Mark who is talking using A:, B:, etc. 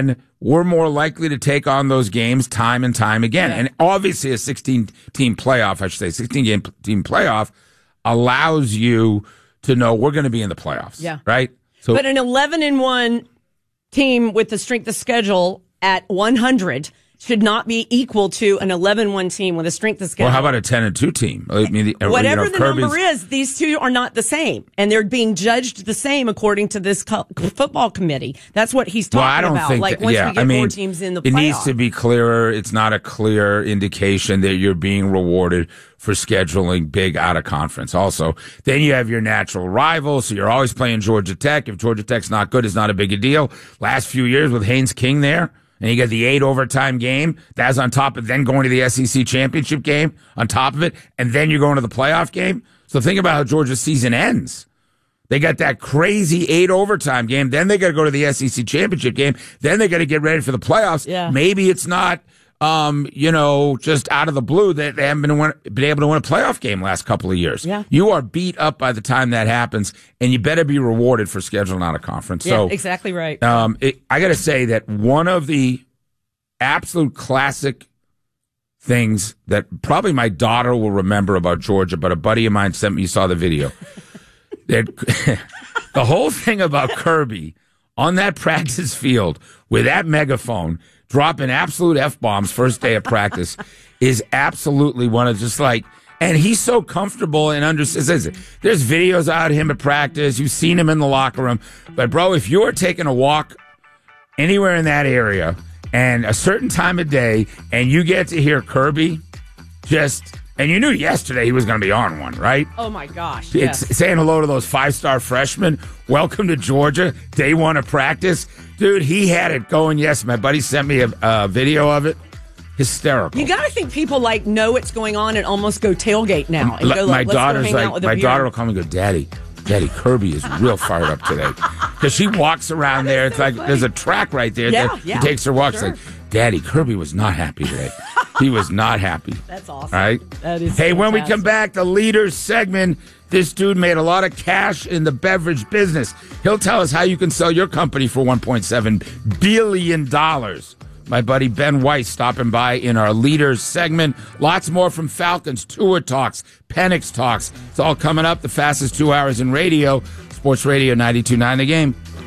A: then we're more likely to take on those games time and time again. Yeah. And obviously a 16-team playoff, 16-game team playoff allows you to know we're going to be in the playoffs. Yeah. Right?
B: So, but an 11-1 team with the strength of schedule at 100 should not be equal to an 11-1 team with a strength of schedule.
A: Well, how about a 10-2 team? I mean,
B: whatever the number is, these two are not the same, and they're being judged the same according to this football committee. That's what he's talking about.
A: Think
B: like
A: that,
B: once we get more teams in the playoff.
A: It needs to be clearer. It's not a clear indication that you're being rewarded for scheduling big out of conference. Also, then you have your natural rivals, so you're always playing Georgia Tech. If Georgia Tech's not good, it's not a big a deal. Last few years with Haynes King there. And you get the 8 overtime game. That's on top of then going to the SEC championship game on top of it. And then you're going to the playoff game. So think about how Georgia's season ends. They got that crazy 8 overtime game. Then they got to go to the SEC championship game. Then they got to get ready for the playoffs. Yeah. Maybe it's not, just out of the blue that they haven't been able to win a playoff game last couple of years. Yeah. You are beat up by the time that happens, and you better be rewarded for scheduling out of conference.
B: Yeah, so, exactly right.
A: I got to say that one of the absolute classic things that probably my daughter will remember about Georgia, but a buddy of mine sent me, you saw the video. The whole thing about Kirby on that practice field with that megaphone dropping absolute F-bombs first day of practice is absolutely one of just like, and he's so comfortable and understands. There's videos out of him at practice. You've seen him in the locker room. But, bro, if you're taking a walk anywhere in that area and a certain time of day and you get to hear Kirby and you knew yesterday he was going to be on one, right?
B: Oh, my gosh.
A: It's saying hello to those 5-star freshmen. Welcome to Georgia. Day 1 of practice. Dude, he had it going. Yes, my buddy sent me a video of it. Hysterical.
B: You got to think people know what's going on and almost go tailgate now. And go,
A: my daughter's like, my daughter will come and go, Daddy, Kirby is real fired up today. Because she walks around there. It's like there's a track right there. She takes her walks. Sure. Like, Daddy, Kirby was not happy today. He was not happy.
B: That's awesome.
A: Right?
B: That is
A: fantastic. When we come back, the leaders segment, this dude made a lot of cash in the beverage business. He'll tell us how you can sell your company for $1.7 billion. My buddy Ben Weiss stopping by in our leaders segment. Lots more from Falcons, Tua talks, Penix talks. It's all coming up. The fastest 2 hours in radio. Sports Radio 92.9 The Game.